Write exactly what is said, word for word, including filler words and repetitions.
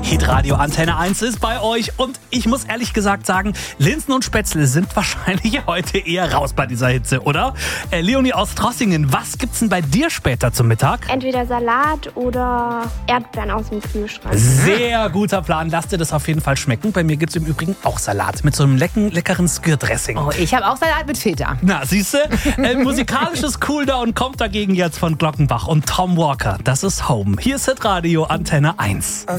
Hitradio Antenne eins ist bei euch und ich muss ehrlich gesagt sagen, Linsen und Spätzle sind wahrscheinlich heute eher raus bei dieser Hitze, oder? Äh, Leonie aus Trossingen, was gibt's denn bei dir später zum Mittag? Entweder Salat oder Erdbeeren aus dem Kühlschrank. Sehr guter Plan, lass dir das auf jeden Fall schmecken. Bei mir gibt's im Übrigen auch Salat mit so einem lecken, leckeren Skyr-Dressing. Oh, ich habe auch Salat mit Feta. Na, siehste, äh, musikalisches Cooldown kommt dagegen jetzt von Glockenbach und Tom Walker. Das ist Home. Hier ist Hitradio Antenne eins.